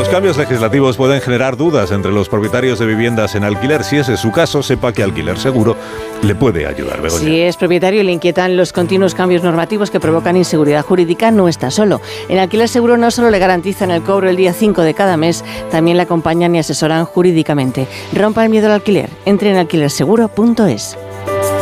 Los cambios legislativos pueden generar dudas entre los propietarios de viviendas en alquiler. Si ese es su caso, sepa que Alquiler Seguro le puede ayudar. Begoña. Si es propietario y le inquietan los continuos cambios normativos que provocan inseguridad jurídica, no está solo. En Alquiler Seguro no solo le garantizan el cobro el día 5 de cada mes, también le acompañan y asesoran jurídicamente. Rompa el miedo al alquiler. Entre en alquilerseguro.es.